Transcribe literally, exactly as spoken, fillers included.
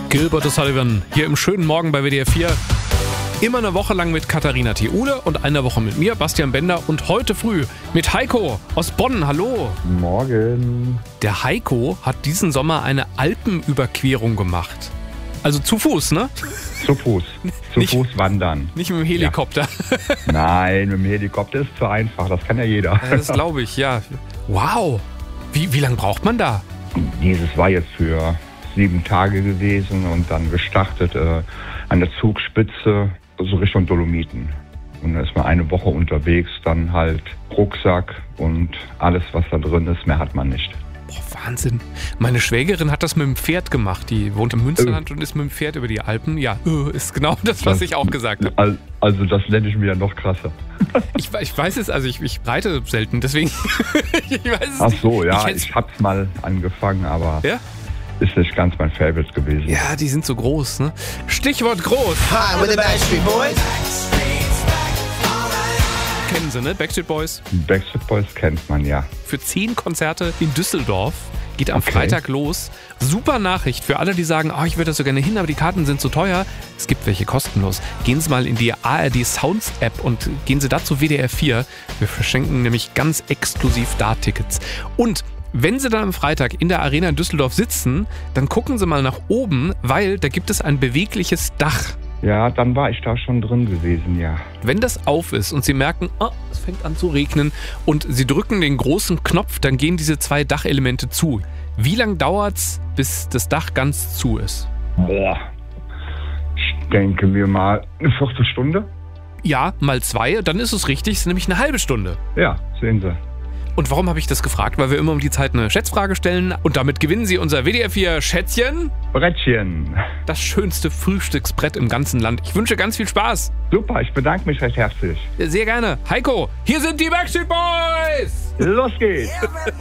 Gilbert O'Sullivan hier im schönen Morgen bei W D R vier. Immer eine Woche lang mit Katharina Thiele und eine Woche mit mir, Bastian Bender, und heute früh mit Heiko aus Bonn. Hallo. Morgen. Der Heiko hat diesen Sommer eine Alpenüberquerung gemacht. Also zu Fuß, ne? Zu Fuß. Zu Nicht- Fuß wandern. Nicht mit dem Helikopter. Nein, mit dem Helikopter ist zu einfach. Das kann ja jeder. Das glaube ich, ja. Wow. Wie, wie lange braucht man da? Dieses war jetzt für sieben Tage gewesen und dann gestartet äh, an der Zugspitze, so Richtung Dolomiten. Und dann ist man eine Woche unterwegs, dann halt Rucksack und alles, was da drin ist, mehr hat man nicht. Boah, Wahnsinn. Meine Schwägerin hat das mit dem Pferd gemacht. Die wohnt im Münsterland und ist mit dem Pferd über die Alpen. Ja, äh, ist genau das, was ich auch gesagt habe. Al- Also das nenne ich mir noch krasser. Ich, ich weiß es, also ich, ich reite selten, deswegen. ich weiß es Ach nicht. so, ja, Ich hätt's- ich hab's mal angefangen, aber Ja? ist nicht ganz mein Favorite gewesen. Ja, die sind so groß, ne? Stichwort groß. Hi, we're the Backstreet Boys. Kennen Sie, ne? Backstreet Boys. Backstreet Boys kennt man ja. Für zehn Konzerte in Düsseldorf. Geht am Okay. Freitag los. Super Nachricht für alle, die sagen, oh, ich würde da so gerne hin, aber die Karten sind zu teuer. Es gibt welche kostenlos. Gehen Sie mal in die A R D Sounds App und gehen Sie da zu W D R vier. Wir verschenken nämlich ganz exklusiv da Tickets. Und wenn Sie dann am Freitag in der Arena in Düsseldorf sitzen, dann gucken Sie mal nach oben, weil da gibt es ein bewegliches Dach. Ja, dann war ich da schon drin gewesen, ja. Wenn das auf ist und Sie merken, oh, es fängt an zu regnen und Sie drücken den großen Knopf, dann gehen diese zwei Dachelemente zu. Wie lange dauert's, bis das Dach ganz zu ist? Boah. Ich denke mir mal eine Viertelstunde. Ja, mal zwei, dann ist es richtig, es ist nämlich eine halbe Stunde. Ja, sehen Sie. Und warum habe ich das gefragt? Weil wir immer um die Zeit eine Schätzfrage stellen und damit gewinnen Sie unser W D R vier Schätzchen, Brettchen. das schönste Frühstücksbrett im ganzen Land. Ich wünsche ganz viel Spaß. Super, ich bedanke mich recht herzlich. Sehr gerne. Heiko, hier sind die Backstreet Boys! Los geht's.